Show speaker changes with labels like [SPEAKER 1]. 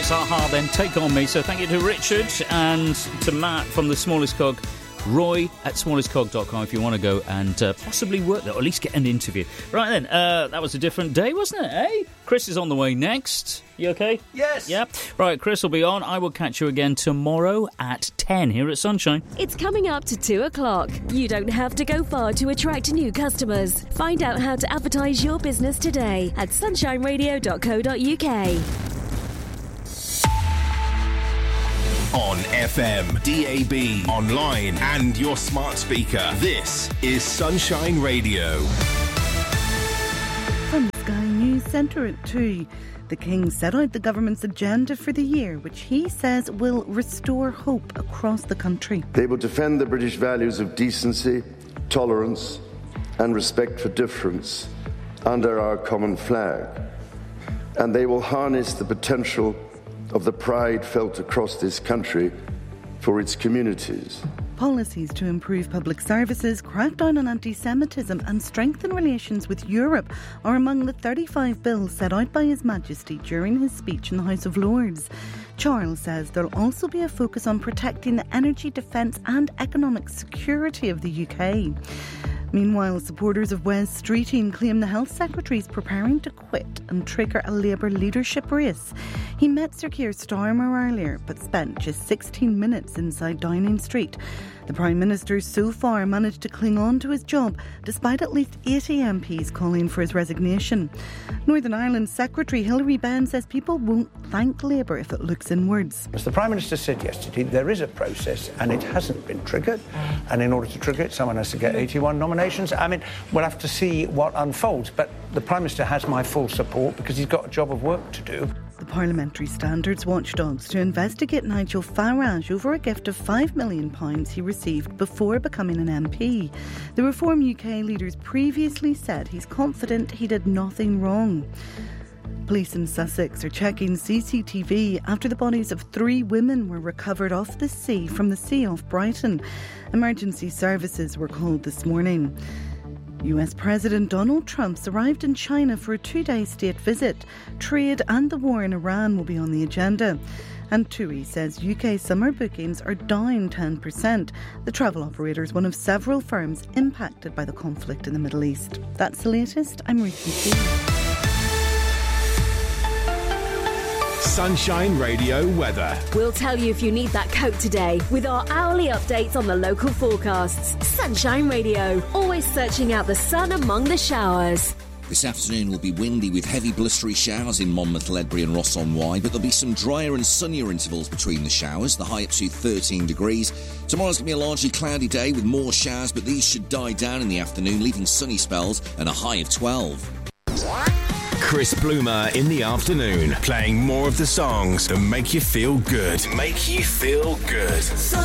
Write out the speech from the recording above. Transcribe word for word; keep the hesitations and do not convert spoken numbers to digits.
[SPEAKER 1] It's A-ha then, Take On Me. So thank you to Richard and to Matt from The Smallest Cog. Roy at smallest cog dot com if you want to go and uh, possibly work there, or at least get an interview. Right then, uh, that was a different day, wasn't it, eh? Chris is on the way next. You okay?
[SPEAKER 2] Yes.
[SPEAKER 1] Yeah. Right, Chris will be on. I will catch you again tomorrow at ten here at Sunshine.
[SPEAKER 3] It's coming up to two o'clock. You don't have to go far to attract new customers. Find out how to advertise your business today at sunshine radio dot co dot uk.
[SPEAKER 4] On F M, D A B, online and your smart speaker. This is Sunshine Radio.
[SPEAKER 5] From Sky News Centre at two, the King set out the government's agenda for the year, which he says will restore hope across the country.
[SPEAKER 6] They will defend the British values of decency, tolerance and respect for difference under our common flag. And they will harness the potential of the pride felt across this country for its communities.
[SPEAKER 5] Policies to improve public services, crack down on anti-Semitism and strengthen relations with Europe are among the thirty-five bills set out by His Majesty during his speech in the House of Lords. Charles says there'll also be a focus on protecting the energy, defence and economic security of the U K. Meanwhile, supporters of Wes Streeting claim the Health Secretary is preparing to quit and trigger a Labour leadership race. He met Sir Keir Starmer earlier, but spent just sixteen minutes inside Downing Street. The Prime Minister so far managed to cling on to his job, despite at least eighty M Ps calling for his resignation. Northern Ireland Secretary Hilary Benn says people won't thank Labour if it looks inwards.
[SPEAKER 2] As the Prime Minister said yesterday, there is a process and it hasn't been triggered. And in order to trigger it, someone has to get eighty-one nominations. I mean, we'll have to see what unfolds. But the Prime Minister has my full support because he's got a job of work to do.
[SPEAKER 5] The Parliamentary Standards watchdogs to investigate Nigel Farage over a gift of five million pounds he received before becoming an M P. The Reform U K leaders previously said he's confident he did nothing wrong. Police in Sussex are checking C C T V after the bodies of three women were recovered off the sea from the sea off Brighton. Emergency services were called this morning. U S President Donald Trump's arrived in China for a two-day state visit. Trade and the war in Iran will be on the agenda. And TUI says U K summer bookings are down ten percent. The travel operator is one of several firms impacted by the conflict in the Middle East. That's the latest. I'm Ruth McKee.
[SPEAKER 4] Sunshine Radio weather.
[SPEAKER 3] We'll tell you if you need that coat today with our hourly updates on the local forecasts. Sunshine Radio, always searching out the sun among the showers.
[SPEAKER 7] This afternoon will be windy with heavy blustery showers in Monmouth, Ledbury and Ross-on-Wye, but there'll be some drier and sunnier intervals between the showers, the high up to thirteen degrees. Tomorrow's going to be a largely cloudy day with more showers, but these should die down in the afternoon, leaving sunny spells and a high of twelve.
[SPEAKER 4] Chris Bloomer in the afternoon, playing more of the songs that make you feel good. Make you feel good.